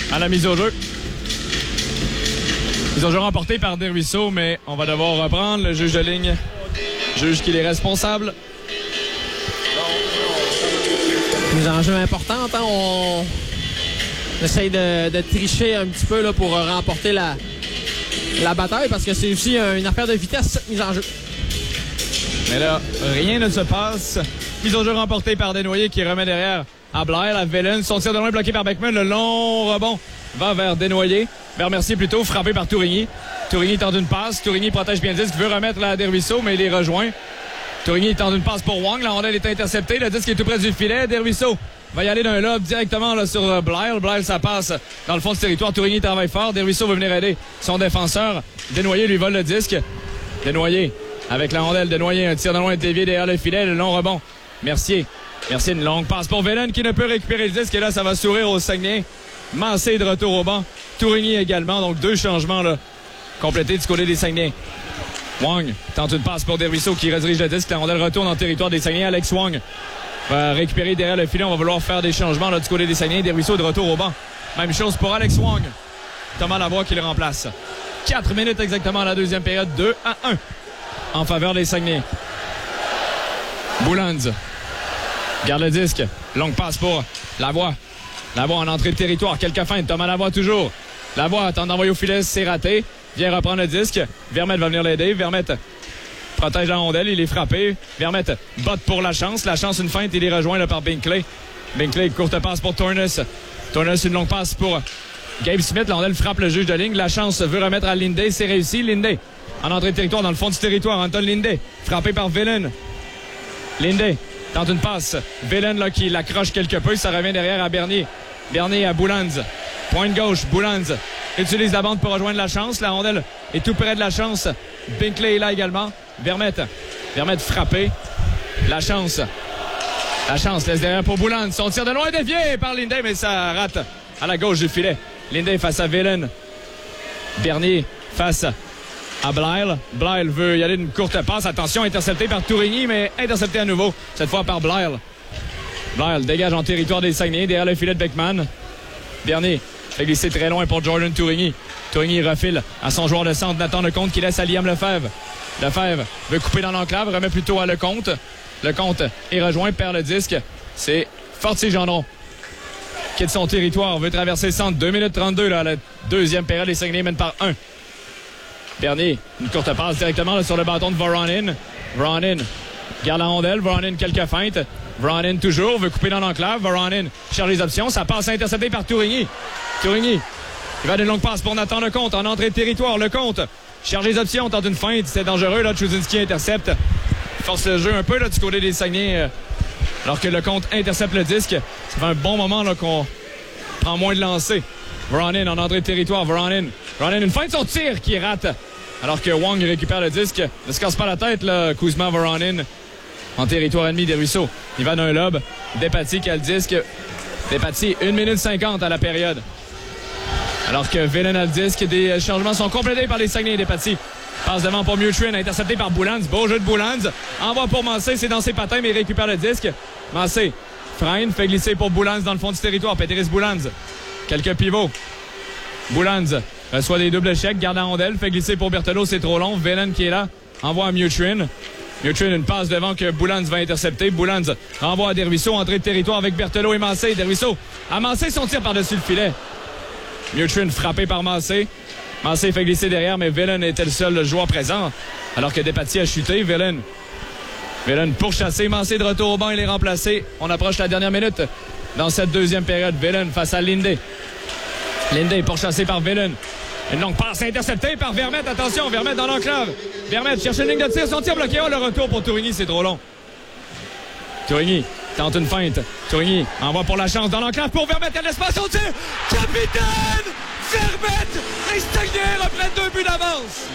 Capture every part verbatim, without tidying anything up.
à la mise au jeu. Mise au jeu remportée par Desruisseaux, mais on va devoir reprendre. Le juge de ligne juge qu'il est responsable. Mise en jeu importante. Hein? On essaye de, de tricher un petit peu là, pour remporter la, la bataille parce que c'est aussi une affaire de vitesse, cette mise en jeu. Mais là, rien ne se passe. Mise au jeu remportée par Desnoyers qui remet derrière à Blair, à Velen. Son tir de loin bloqué par Beckman. Le long rebond va vers Desnoyers. Vers Mercier plutôt, frappé par Tourigny. Tourigny tente une passe. Tourigny protège bien le disque, veut remettre là à Desruisseaux, mais il est rejoint. Tourigny tente une passe pour Wang. La rondelle est interceptée. Le disque est tout près du filet. Desruisseaux va y aller d'un lob directement là, sur Blair. Blair, ça passe dans le fond du territoire. Tourigny travaille fort. Desruisseaux veut venir aider son défenseur. Desnoyers lui vole le disque. Desnoyers avec la rondelle. Desnoyers, un tir de loin dévié derrière le filet. Le long rebond. Mercier. Mercier, une longue passe pour Velen qui ne peut récupérer le disque. Et là, ça va sourire au Saguenay. Massé de retour au banc. Tourigny également. Donc, deux changements là, complétés du côté des Saguenay. Wang tente une passe pour Desruisseaux qui redirige le disque. La rondelle retourne en territoire des Saguenay. Alex Wang va récupérer derrière le filet. On va vouloir faire des changements là, du côté des Saguenay. Desruisseaux de retour au banc. Même chose pour Alex Wang. Thomas Lavoie qui le remplace. quatre minutes exactement à la deuxième période. deux à un en faveur des Saguenay. Boulands garde le disque. Longue passe pour Lavoie. Lavoie en entrée de territoire. Quelques feintes. Thomas Lavoie toujours. Lavoie tente d'envoyer au filet. C'est raté. Vient reprendre le disque. Vermette va venir l'aider. Vermette protège la rondelle. Il est frappé. Vermette botte pour la chance. La chance, une feinte. Il est rejoint là, par Binkley. Binkley, courte passe pour Tornes. Tornes, une longue passe pour Gabe Smith. La rondelle frappe le juge de ligne. La chance veut remettre à Linday. C'est réussi. Linday en entrée de territoire dans le fond du territoire. Anton Linday frappé par Velen. Linday tente une passe. Velen là, qui l'accroche quelque peu. Ça revient derrière à Bernier. Bernier à Boulands. Pointe gauche. Boulands utilise la bande pour rejoindre la chance. La rondelle est tout près de la chance. Binkley est là également. Vermette. Vermette frappé. La chance. La chance laisse derrière pour Boulands. Son tir de loin dévié par Linday, mais ça rate à la gauche du filet. Linday face à Velen. Bernier face à Blair. Blair veut y aller d'une courte passe. Attention, intercepté par Tourigny, mais intercepté à nouveau. Cette fois par Blair. Blair dégage en territoire des Saguenay derrière le filet de Beckman. Bernier fait glisser très loin pour Jordan Tourigny. Tourigny refile à son joueur de centre, Nathan Lecomte, qui laisse à Liam Lefebvre. Lefebvre veut couper dans l'enclave, remet plutôt à Lecomte. Lecomte est rejoint, perd le disque. C'est Fortier-Gendron. Quitte son territoire, veut traverser le centre. deux minutes trente-deux, là, la deuxième période. Les Saguenay mènent par un. Bernier, une courte passe directement là, sur le bâton de Voronin. Voronin garde la rondelle. Voronin, quelques feintes. Voronin toujours, veut couper dans l'enclave. Voronin cherche les options. Ça passe intercepté par Tourigny. Tourigny, il va d'une longue passe pour Nathan Lecomte en entrée de territoire. Lecomte cherche les options, tente une feinte. C'est dangereux, là. Chudzinski intercepte. Force le jeu un peu là, du côté des Saguenay. Euh, alors que Lecomte intercepte le disque. Ça fait un bon moment là, qu'on prend moins de lancers. Voronin en entrée de territoire. Voronin. Voronin, une feinte, son tir qui rate. Alors que Wang récupère le disque. Ne se casse pas la tête, là, Kuzma Voronin. En territoire ennemi des Ruisseaux. Il va d'un lob. Despatie qui a le disque. Despatie, une minute cinquante à la période. Alors que Velen a le disque. Des changements sont complétés par les Saguenay et Despatie. Passe devant pour Mutrin, intercepté par Boulands. Beau jeu de Boulands. Envoie pour Massé, c'est dans ses patins, mais il récupère le disque. Massé freine, fait glisser pour Boulands dans le fond du territoire. Péteris Boulands. Quelques pivots. Boulands reçoit des doubles chèques, garde la rondelle, fait glisser pour Berthelot, c'est trop long. Velen qui est là, envoie à Mutrin. Mutrin, une passe devant que Boulands va intercepter. Boulands renvoie à Desruisseaux, entrée de territoire avec Berthelot et Massé. Desruisseaux a Massé son tir par-dessus le filet. Mutrin frappé par Massé. Massé fait glisser derrière, mais Velen était le seul joueur présent. Alors que Despatie a chuté. Velen. Velen pourchassé. Massé de retour au banc, il est remplacé. On approche la dernière minute dans cette deuxième période. Velen face à Linday. Linday pourchassé par Velen. Une longue passe interceptée par Vermette. Attention, Vermette dans l'enclave. Vermette cherche une ligne de tir. Son tir bloqué. Oh, le retour pour Tourigny, c'est trop long. Tourigny tente une feinte. Tourigny envoie pour la chance dans l'enclave pour Vermette. Il y a de l'espace. Son tir. Capitaine Vermette. Les Saguenay reprennent deux buts d'avance.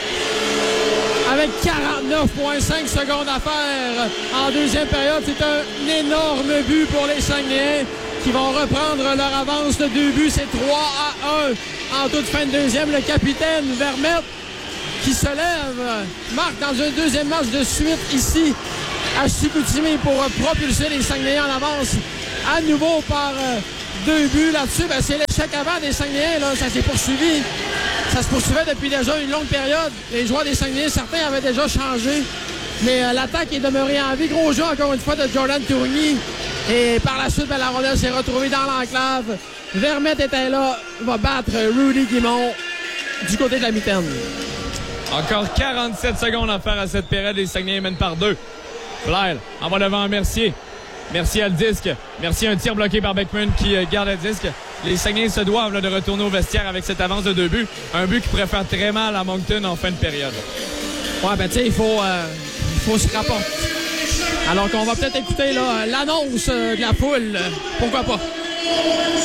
Avec quarante-neuf virgule cinq secondes à faire en deuxième période, c'est un énorme but pour les Saguenay qui vont reprendre leur avance de deux buts. C'est trois à un en toute fin de deuxième. Le capitaine Vermette qui se lève marque dans un deuxième match de suite ici à Chicoutimi pour propulser les Saguenayens en avance à nouveau par deux buts là-dessus. Ben, c'est l'échec avant des Saguenayens. Là. Ça s'est poursuivi. Ça se poursuivait depuis déjà une longue période. Les joueurs des Saguenayens, certains avaient déjà changé. Mais euh, l'attaque est demeurée en vie. Gros jeu, encore une fois, de Jordan Tourigny. Et par la suite, ben, la rondelle s'est retrouvée dans l'enclave. Vermette était là. Va battre Rudy Guimond du côté de la mitaine. Encore quarante-sept secondes à faire à cette période. Les Saguenayens mènent par deux. Blair envoie devant Mercier. Mercier à le disque. Mercier, un tir bloqué par Beckman qui euh, garde le disque. Les Saguenayens se doivent là, de retourner au vestiaire avec cette avance de deux buts. Un but qui pourrait faire très mal à Moncton en fin de période. Ouais, ben tu sais, il faut, euh, il faut se rapporter. Alors qu'on va peut-être écouter là, l'annonce euh, de la foule. Pourquoi pas?